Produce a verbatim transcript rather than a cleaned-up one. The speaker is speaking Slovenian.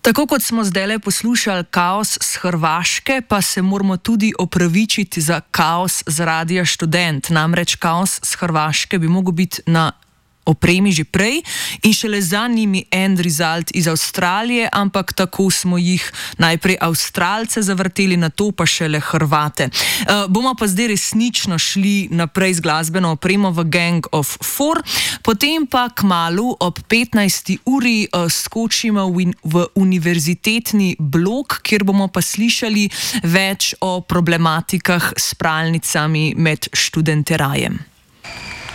Tako kot smo zdaj poslušali kaos z Hrvaške, pa se moramo tudi opravičiti za kaos z Radia Študent. Namreč kaos z Hrvaške bi mogel biti na opremi že prej in šele za njimi end result iz Avstralije, ampak tako smo jih najprej Avstralce zavrteli, nato pa šele Hrvate. Uh, bomo pa zdaj resnično šli naprej z glasbeno opremo v Gang of Four, potem pa kmalu ob petnajsti uri uh, skočimo v, v univerzitetni blok, kjer bomo pa slišali več o problematikah s pralnicami med študenterajem.